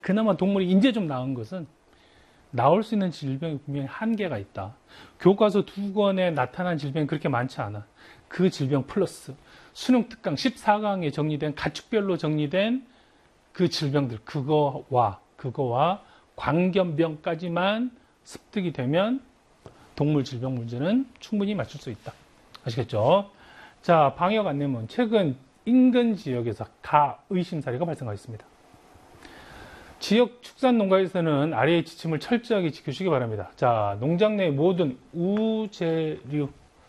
그나마 동물이 이제 좀 나은 것은 나올 수 있는 질병이 분명히 한계가 있다. 교과서 2권에 나타난 질병이 그렇게 많지 않아. 그 질병 플러스 수능 특강 14강에 정리된 가축별로 정리된 그 질병들, 그거와 광견병까지만 습득이 되면 동물 질병 문제는 충분히 맞출 수 있다. 아시겠죠? 자, 방역 안내문. 최근 인근 지역에서 가 의심 사례가 발생하였습니다. 지역 축산농가에서는 아래의 지침을 철저하게 지켜주시기 바랍니다. 자, 농장 내 모든 우제류,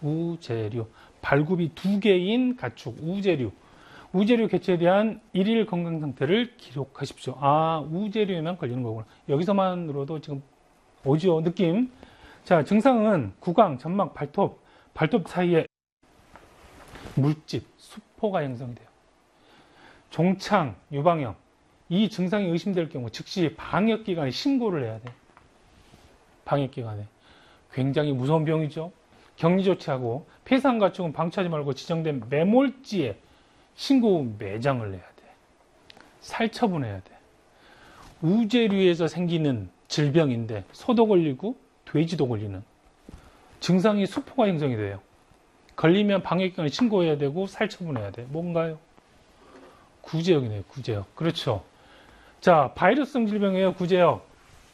발굽이 2개인 가축, 우제류 개체에 대한 일일 건강 상태를 기록하십시오. 아, 우제류에만 걸리는 거구나. 여기서만으로도 지금 오죠, 느낌. 자, 증상은 구강, 점막, 발톱 사이에 물집, 수포가 형성이 돼요. 종창, 유방염. 이 증상이 의심될 경우 즉시 방역기관에 신고를 해야 돼. 방역기관에. 굉장히 무서운 병이죠. 격리 조치하고 폐사한 가축은 방치하지 말고 지정된 매몰지에 신고 후 매장을 해야 돼. 살처분해야 돼. 우제류에서 생기는 질병인데 소도 걸리고 돼지도 걸리는 증상이 수포가 형성이 돼요. 걸리면 방역기관에 신고해야 되고 살처분해야 돼. 뭔가요? 구제역이네요. 구제역. 그렇죠. 자, 바이러스성 질병이에요. 구제역.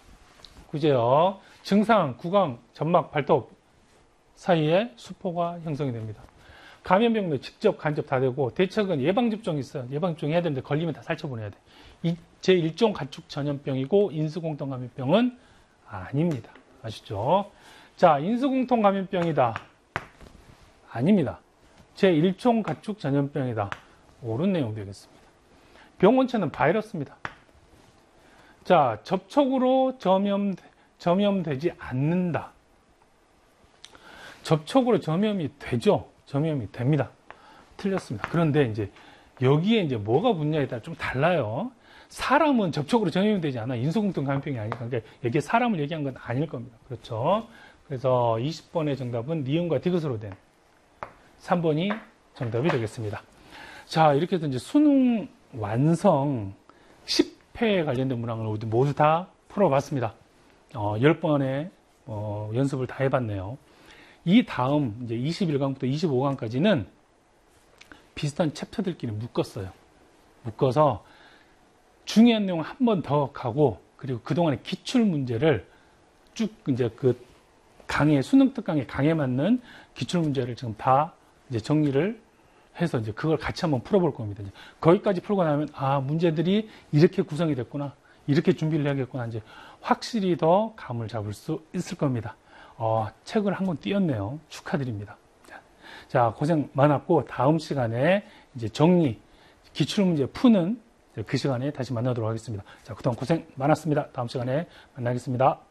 증상, 구강, 점막, 발톱 사이에 수포가 형성이 됩니다. 감염병도 직접, 간접 다 되고 대책은 예방접종이 있어요. 예방접종 해야 되는데 걸리면 다 살처분해야 돼. 제1종 가축 전염병이고 인수공통 감염병은 아닙니다. 아시죠? 자, 인수공통 감염병이다. 아닙니다. 제1종 가축 전염병이다. 옳은 내용 되겠습니다. 병원체는 바이러스입니다. 자, 접촉으로 전염되지 않는다. 접촉으로 전염이 되죠. 전염이 됩니다. 틀렸습니다. 그런데 이제 여기에 이제 뭐가 붙냐에 따라 좀 달라요. 사람은 접촉으로 전염이 되지 않아. 인수공통 감염병이 아니니까. 그러니까 여기에 사람을 얘기한 건 아닐 겁니다. 그렇죠. 그래서 20번의 정답은 니은과 디귿으로 된 3번이 정답이 되겠습니다. 자, 이렇게 해서 이제 수능 완성 10회에 관련된 문항을 모두 다 풀어봤습니다. 10번의 연습을 다 해봤네요. 이 다음 이제 21강부터 25강까지는 비슷한 챕터들끼리 묶었어요. 묶어서 중요한 내용 한 번 더 가고, 그리고 그동안의 기출 문제를 쭉 이제 그 강의, 수능 특강의 강에 맞는 기출 문제를 지금 다 이제 정리를 해서 이제 그걸 같이 한번 풀어볼 겁니다. 이제 거기까지 풀고 나면, 아, 문제들이 이렇게 구성이 됐구나. 이렇게 준비를 해야겠구나. 이제 확실히 더 감을 잡을 수 있을 겁니다. 책을 한 권 띄었네요. 축하드립니다. 자, 고생 많았고, 다음 시간에 이제 정리, 기출문제 푸는 그 시간에 다시 만나도록 하겠습니다. 자, 그동안 고생 많았습니다. 다음 시간에 만나겠습니다.